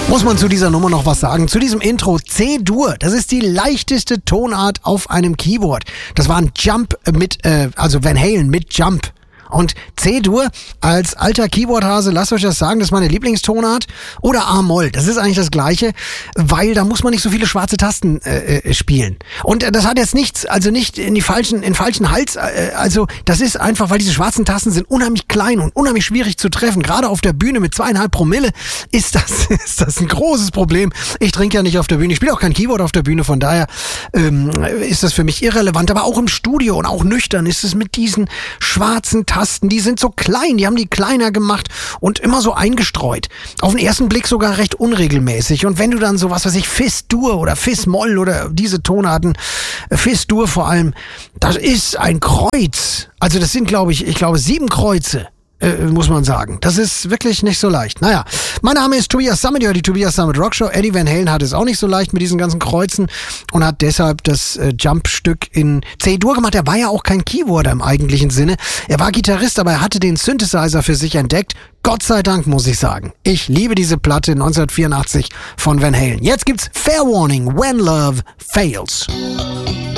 Muss man zu dieser Nummer noch was sagen? Zu diesem Intro, C-Dur, das ist die leichteste Tonart auf einem Keyboard. Das war ein Jump also Van Halen mit Jump. Und C-Dur, als alter Keyboardhase, lasst euch das sagen, das ist meine Lieblingstonart. Oder A-Moll, das ist eigentlich das Gleiche, weil da muss man nicht so viele schwarze Tasten spielen. Und das hat jetzt nichts, also nicht in falschen Hals, also das ist einfach, weil diese schwarzen Tasten sind unheimlich klein und unheimlich schwierig zu treffen. Gerade auf der Bühne mit 2,5 Promille ist das ein großes Problem. Ich trinke ja nicht auf der Bühne, ich spiele auch kein Keyboard auf der Bühne, von daher ist das für mich irrelevant. Aber auch im Studio und auch nüchtern ist es mit diesen schwarzen Tasten, die sind so klein, die haben die kleiner gemacht und immer so eingestreut. Auf den ersten Blick sogar recht unregelmäßig. Und wenn du dann so was weiß ich, Fis-Dur oder Fis-Moll oder diese Tonarten, Fis-Dur vor allem, das ist ein Kreuz. Also das sind, glaube ich 7 Kreuze. Muss man sagen. Das ist wirklich nicht so leicht. Naja, mein Name ist Tobias Sammet, die Tobias Sammet Rockshow. Eddie Van Halen hat es auch nicht so leicht mit diesen ganzen Kreuzen und hat deshalb das Jump-Stück in C-Dur gemacht. Er war ja auch kein Keyboarder im eigentlichen Sinne. Er war Gitarrist, aber er hatte den Synthesizer für sich entdeckt. Gott sei Dank, muss ich sagen. Ich liebe diese Platte 1984 von Van Halen. Jetzt gibt's Fair Warning, When Love Fails.